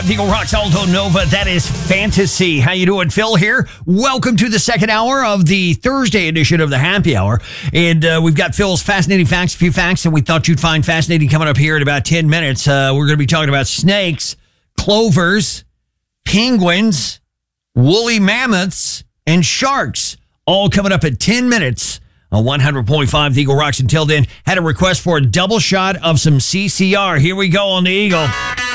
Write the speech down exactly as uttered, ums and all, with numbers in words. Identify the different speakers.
Speaker 1: Eagle Rocks Alto Nova, that is fantasy. How you doing? Phil here. Welcome to the second hour of the Thursday edition of the Happy Hour. And uh, we've got Phil's fascinating facts, a few facts that we thought you'd find fascinating coming up here in about ten minutes. Uh, we're going to be talking about snakes, clovers, penguins, woolly mammoths, and sharks. All coming up at ten minutes on one hundred point five The Eagle Rocks. Until then, had a request for a double shot of some C C R. Here we go on the Eagle.